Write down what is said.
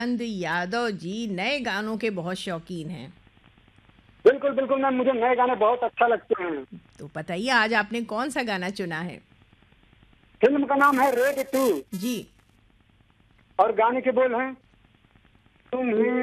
आनंद यादव जी नए गानों के बहुत शौकीन हैं। बिल्कुल, बिल्कुल मैम, मुझे नए गाने बहुत अच्छा लगते हैं। तो बताइए आज आपने कौन सा गाना चुना है? फ़िल्म का नाम है रेड 2 जी। और गाने के बोल हैं, तुम्हें